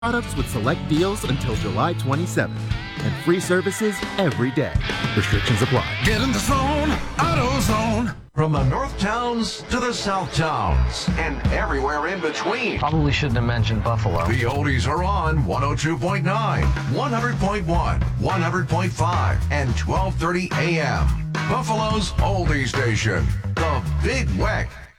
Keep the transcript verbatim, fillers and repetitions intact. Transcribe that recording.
Products with select deals until July twenty-seventh. And free services every day. Restrictions apply. Get in the zone, AutoZone. From the North Towns to the South Towns and everywhere in between. Probably shouldn't have mentioned Buffalo. The oldies are on one oh two point nine, one hundred point one, one hundred point five, and twelve thirty A M. Buffalo's oldie station, The Big Weck.